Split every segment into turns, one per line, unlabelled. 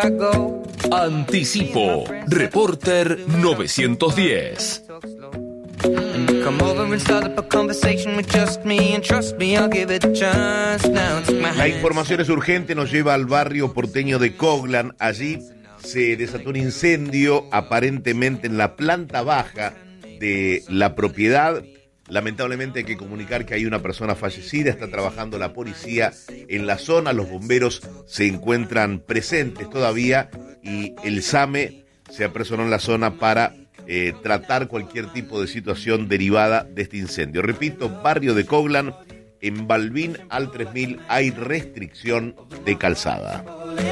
Anticipo, Reporter 910.
La información es urgente, nos lleva al barrio porteño de Coglan. Allí se desató un incendio aparentemente en la planta baja de la propiedad. Lamentablemente hay que comunicar que hay una persona fallecida, está trabajando la policía en la zona, los bomberos se encuentran presentes todavía y el SAME se apresuró en la zona para tratar cualquier tipo de situación derivada de este incendio. Repito, barrio de Coglan, en Balbín al 3000 hay restricción de calzada.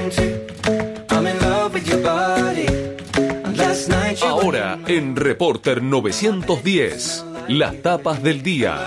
Ahora en Reporter 910, las tapas del día.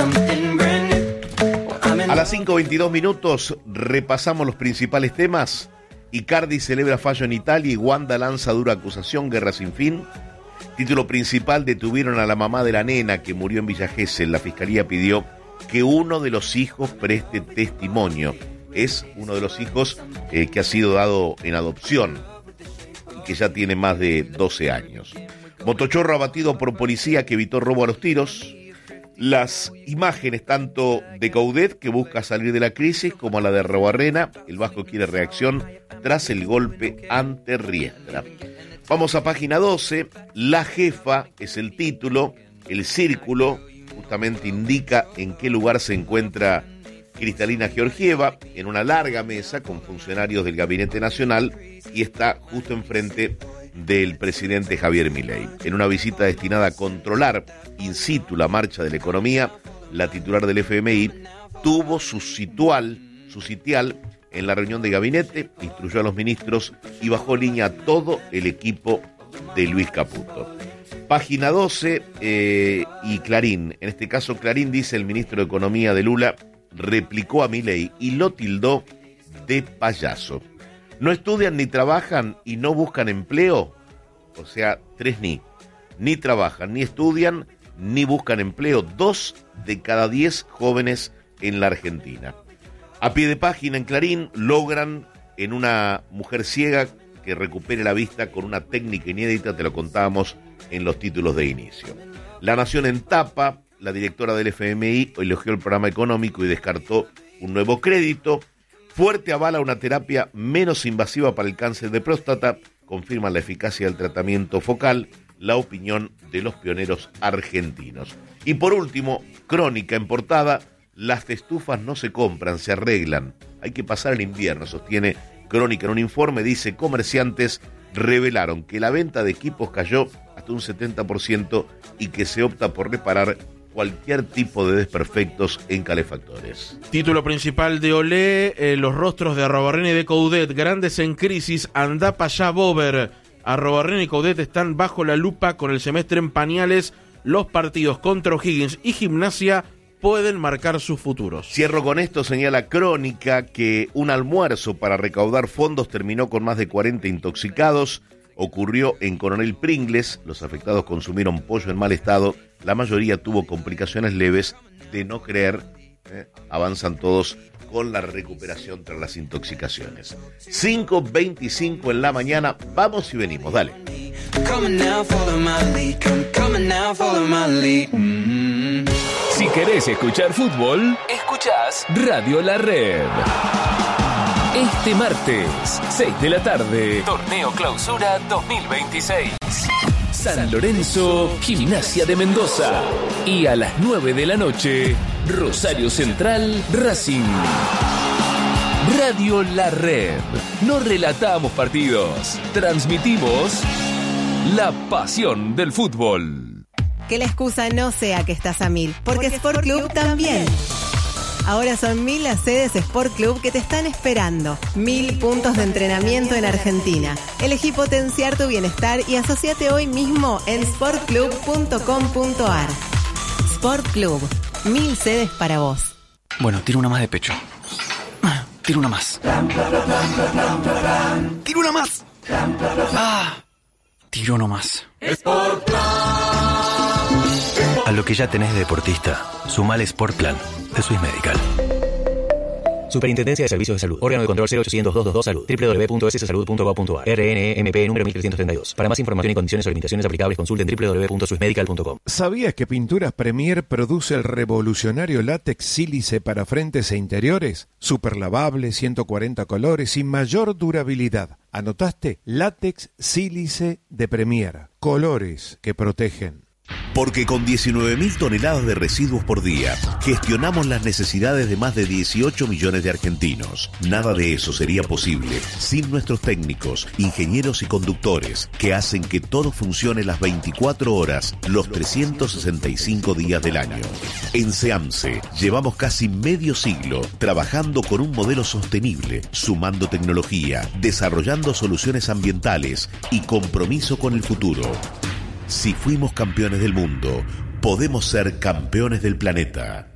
A las 5:22 minutos repasamos los principales temas. Icardi celebra fallo en Italia y Wanda lanza dura acusación, guerra sin fin. Título principal: detuvieron a la mamá de la nena que murió en Villa Gesell. La fiscalía pidió que uno de los hijos preste testimonio. Es uno de los hijos que ha sido dado en adopción y que ya tiene más de 12 años. Motochorro abatido por policía que evitó robo a los tiros. Las imágenes tanto de Coudet, que busca salir de la crisis, como la de Arrobarrena. El Vasco quiere reacción tras el golpe ante Riestra. Vamos a página 12. La jefa es el título. El círculo justamente indica en qué lugar se encuentra Cristalina Georgieva, en una larga mesa con funcionarios del Gabinete Nacional, y está justo enfrente del presidente Javier Milei. En una visita destinada a controlar in situ la marcha de la economía, la titular del FMI tuvo su sitial en la reunión de gabinete, instruyó a los ministros y bajó línea a todo el equipo de Luis Caputo. Página 12 y Clarín. En este caso, Clarín dice: el ministro de Economía de Lula replicó a Milei y lo tildó de payaso. No estudian ni trabajan y no buscan empleo. O sea, 3 ni trabajan, ni estudian, ni buscan empleo. 2 de cada 10 jóvenes en la Argentina. A pie de página en Clarín, logran en una mujer ciega que recupere la vista con una técnica inédita. Te lo contábamos en los títulos de inicio. La Nación en tapa: la directora del FMI elogió el programa económico y descartó un nuevo crédito. Fuerte avala una terapia menos invasiva para el cáncer de próstata. Confirma la eficacia del tratamiento focal. La opinión de los pioneros argentinos. Y por último, Crónica en portada: las estufas no se compran, se arreglan. Hay que pasar el invierno, sostiene Crónica en un informe. Dice: comerciantes revelaron que la venta de equipos cayó hasta un 70% y que se opta por reparar cualquier tipo de desperfectos en calefactores.
Título principal de Olé: los rostros de Arrobarrena y de Coudet, grandes en crisis, andá pa' allá Bober. Arrobarrena y Coudet están bajo la lupa con el semestre en pañales. Los partidos contra O'Higgins y Gimnasia pueden marcar sus futuros.
Cierro con esto: señala Crónica que un almuerzo para recaudar fondos terminó con más de 40 intoxicados. Ocurrió en Coronel Pringles. Los afectados consumieron pollo en mal estado. La mayoría tuvo complicaciones leves. De no creer, avanzan todos con la recuperación tras las intoxicaciones. 5:25 en la mañana. Vamos y venimos, dale.
Si querés escuchar fútbol, escuchás Radio La Red. Este martes, 6 de la tarde, Torneo Clausura 2026. San Lorenzo, Gimnasia de Mendoza. Y a las 9 de la noche, Rosario Central, Racing. Radio La Red. No relatamos partidos, transmitimos la pasión del fútbol.
Que la excusa no sea que estás a 1000, porque Sport Club también. Ahora son 1000 las sedes Sport Club que te están esperando. 1000 puntos de entrenamiento en Argentina. Elegí potenciar tu bienestar y asociate hoy mismo en sportclub.com.ar. Sport Club, 1000 sedes para vos.
Bueno, tiro una más de pecho. Tiro una más. Tiro una más. Tiro uno más.
Sport Plan.
A lo que ya tenés de deportista, sumale Sport Plan de Swiss Medical.
Superintendencia de Servicios de Salud. Órgano de control 0800-222 Salud. www.sssalud.gov.ar. RNMP número 1332. Para más información y condiciones o limitaciones aplicables, consulten www.swissmedical.com.
¿Sabías que Pinturas Premier produce el revolucionario látex sílice para frentes e interiores? Super lavable, 140 colores y mayor durabilidad. ¿Anotaste? Látex sílice de Premier. Colores que protegen.
Porque con 19.000 toneladas de residuos por día, gestionamos las necesidades de más de 18 millones de argentinos. Nada de eso sería posible sin nuestros técnicos, ingenieros y conductores, que hacen que todo funcione las 24 horas, los 365 días del año. En SEAMSE llevamos casi medio siglo trabajando con un modelo sostenible, sumando tecnología, desarrollando soluciones ambientales y compromiso con el futuro. Si fuimos campeones del mundo, podemos ser campeones del planeta.